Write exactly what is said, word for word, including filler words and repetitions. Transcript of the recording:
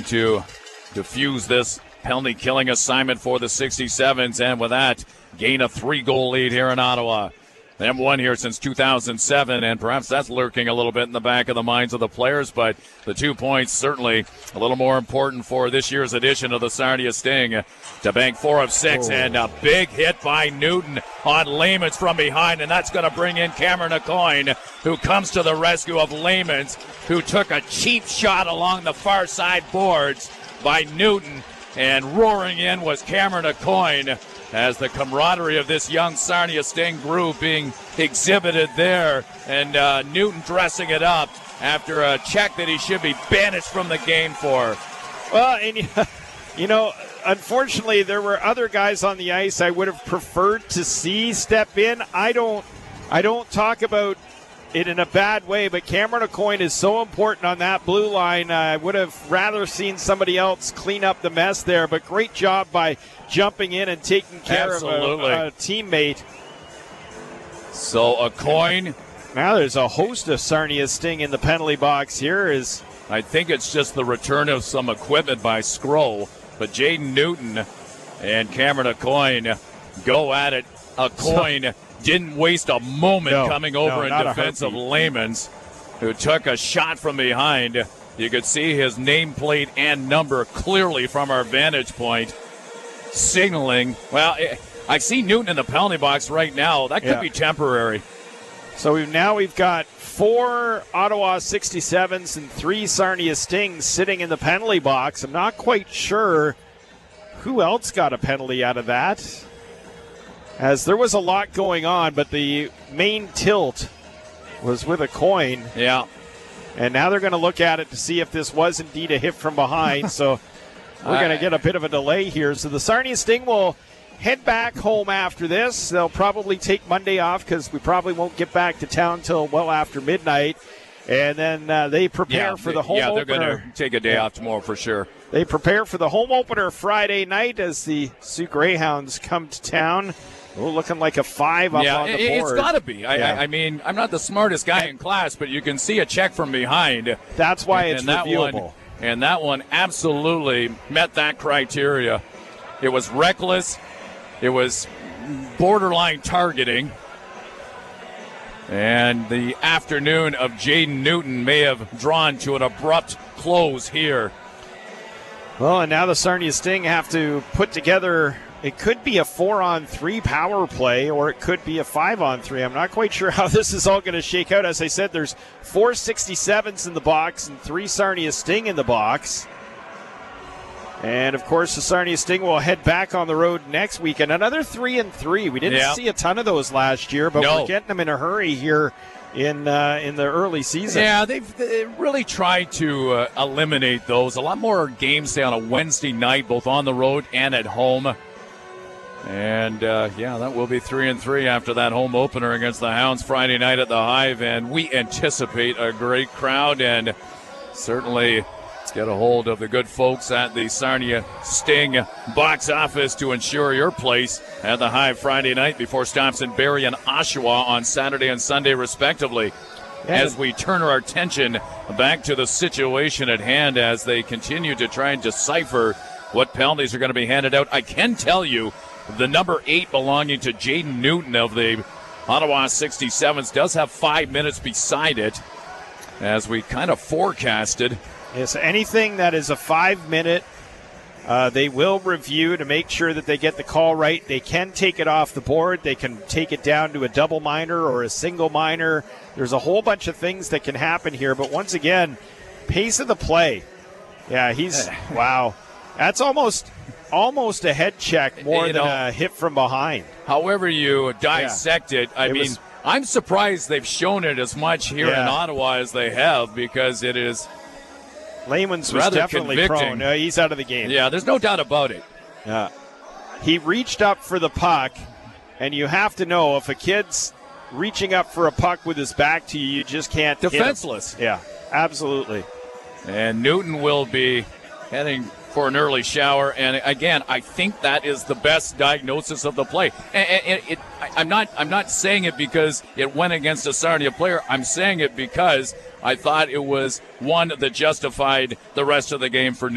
to defuse this penalty killing assignment for the sixty-sevens, and with that, gain a three-goal lead here in Ottawa. They haven't won here since two thousand seven, and perhaps that's lurking a little bit in the back of the minds of the players, but the two points certainly a little more important for this year's edition of the Sarnia Sting. To bank four of six, oh. and a big hit by Newton on Layman's from behind, and that's going to bring in Cameron Aucoin, who comes to the rescue of Layman's, who took a cheap shot along the far side boards by Newton, and roaring in was Cameron Aucoin, as the camaraderie of this young Sarnia Sting group being exhibited there, and uh, Newton dressing it up after a check that he should be banished from the game for. Well, and you know, unfortunately, there were other guys on the ice I would have preferred to see step in. I don't, I don't talk about it in a bad way, but Cameron Aucoin is so important on that blue line. I would have rather seen somebody else clean up the mess there, but great job by jumping in and taking care Absolutely. of a, a teammate. So Aucoin. Now there's a host of Sarnia Sting in the penalty box here. Is I think it's just the return of some equipment by Scroll, but Jaden Newton and Cameron Aucoin go at it. Aucoin didn't waste a moment no, coming over no, in defense of Layman's, who took a shot from behind. You could see his nameplate and number clearly from our vantage point, signaling. Well, I see Newton in the penalty box right now. That could yeah. be temporary. So we've, now we've got four Ottawa sixty-sevens and three Sarnia Stings sitting in the penalty box. I'm not quite sure who else got a penalty out of that, as there was a lot going on, but the main tilt was with Aucoin. Yeah. And now they're going to look at it to see if this was indeed a hit from behind. So we're going to get a bit of a delay here. So the Sarnia Sting will head back home after this. They'll probably take Monday off because we probably won't get back to town till well after midnight. And then uh, they prepare yeah, for the home yeah, opener. Yeah, they're going to take a day off tomorrow for sure. They prepare for the home opener Friday night as the Sioux Greyhounds come to town. Oh, looking like a five up yeah, on the it, board. It's got to be. I, yeah. I, I mean, I'm not the smartest guy in class, but you can see a check from behind. That's why and, it's and that reviewable. One, and that one absolutely met that criteria. It was reckless. It was borderline targeting. And the afternoon of Jaden Newton may have drawn to an abrupt close here. Well, and now the Sarnia Sting have to put together, it could be a four-on-three power play, or it could be a five-on-three. I'm not quite sure how this is all going to shake out. As I said, there's four sixty-sevens in the box and three Sarnia Sting in the box. And, of course, the Sarnia Sting will head back on the road next weekend. Another three and three. We didn't yeah. see a ton of those last year, but no. we're getting them in a hurry here in uh, in the early season. Yeah, they've, they really tried to uh, eliminate those. A lot more games, say, on a Wednesday night, both on the road and at home. And, uh, yeah, that will be three and three after that home opener against the Hounds Friday night at the Hive. And we anticipate a great crowd, and certainly get a hold of the good folks at the Sarnia Sting box office to ensure your place at the Hive Friday night before stops in Barrie and Oshawa on Saturday and Sunday, respectively. Yeah. As we turn our attention back to the situation at hand as they continue to try and decipher what penalties are going to be handed out, I can tell you the number eight belonging to Jaden Newton of the Ottawa sixty-sevens does have five minutes beside it, as we kind of forecasted. Yes, anything that is a five-minute, uh, they will review to make sure that they get the call right. They can take it off the board. They can take it down to a double minor or a single minor. There's a whole bunch of things that can happen here. But once again, pace of the play. Yeah, he's – wow. That's almost almost a head check more you than know, a hit from behind. However you dissect yeah. it, I it mean, was, I'm surprised they've shown it as much here yeah. in Ottawa as they have, because it is – Layman's was rather definitely convicting. prone. No, he's out of the game. Yeah, there's no doubt about it. Yeah. He reached up for the puck, and you have to know if a kid's reaching up for a puck with his back to you, you just can't defenseless. Hit him. Yeah, absolutely. And Newton will be heading for an early shower. And again, I think that is the best diagnosis of the play. And, and it, I'm not I'm not saying it because it went against a Sarnia player. I'm saying it because I thought it was one that justified the rest of the game for Newton.